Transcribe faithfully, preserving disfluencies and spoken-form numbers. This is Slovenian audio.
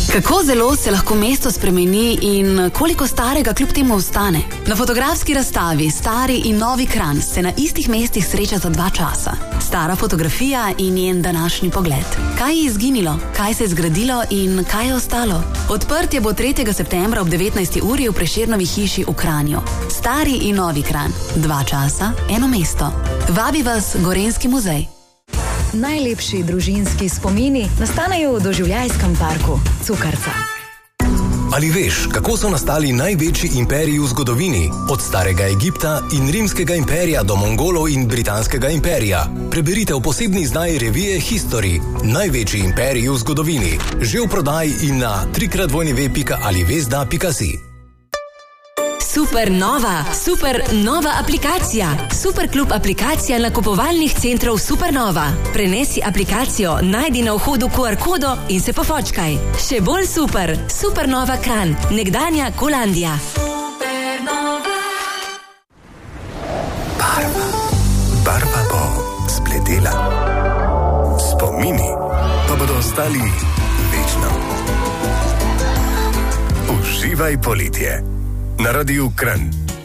Kako zelo se lahko mesto spremeni in koliko starega kljub temu ostane? Na fotografski razstavi Stari in Novi Kranj se na istih mestih sreča za dva časa. Stara fotografija in njen današnji pogled. Kaj je izginilo, kaj se je zgradilo in kaj je ostalo? Odprtje bo tretjega septembra ob devetnajsti uri v Prešernovi hiši v Kranju. Stari in Novi Kranj. Dva časa, eno mesto. Vabi vas Gorenjski muzej. Najlepši družinski spomini nastanejo v doživljajskem parku Cukrca. Ali veš, kako so nastali največji imperiji v zgodovini? Od starega Egipta in rimskega imperija do Mongolov in britanskega imperija. Preberite v posebni izdaji revije History. Največji imperiji v zgodovini. Že v prodaji in na trikratvojneve pika alivezda pika si. Super nova, super nova aplikacija. Superklub aplikacija nakupovalnih centrov Supernova. Prenesi aplikacijo, najdi na vhodu Q R kodo in se pofočkaj. Še bolj super, Supernova Kranj, nekdanja Kolandija. Supernova. Barva. Barva bo spletela. Spomini pa bodo ostali večno. Uživaj poletje. Na Radiu Kranj.